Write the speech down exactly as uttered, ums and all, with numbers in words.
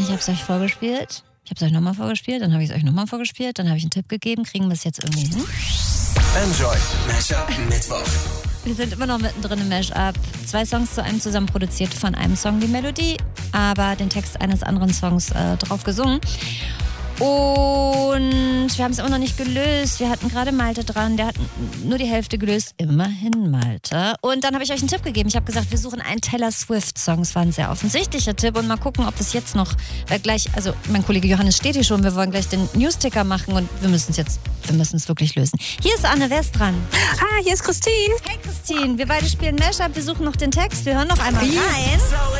ich habe es euch vorgespielt. Ich habe es euch nochmal vorgespielt, dann habe ich es euch nochmal vorgespielt, dann habe ich einen Tipp gegeben. Kriegen wir es jetzt irgendwie hin? Enjoy Mashup Mittwoch. Wir sind immer noch mittendrin im Mashup. Zwei Songs zu einem zusammen produziert, von einem Song die Melodie, aber den Text eines anderen Songs äh, drauf gesungen. Und wir haben es immer noch nicht gelöst. Wir hatten gerade Malte dran, der hat nur die Hälfte gelöst. Immerhin Malte. Und dann habe ich euch einen Tipp gegeben. Ich habe gesagt, wir suchen einen Taylor Swift-Song. Es war ein sehr offensichtlicher Tipp. Und mal gucken, ob es jetzt noch, weil gleich, also mein Kollege Johannes steht hier schon, wir wollen gleich den Newsticker machen und wir müssen es jetzt, wir müssen es wirklich lösen. Hier ist Anne, wer ist dran? Ah, hier ist Christine. Hey Christine, wir beide spielen Mashup, wir suchen noch den Text. Wir hören noch einmal rein.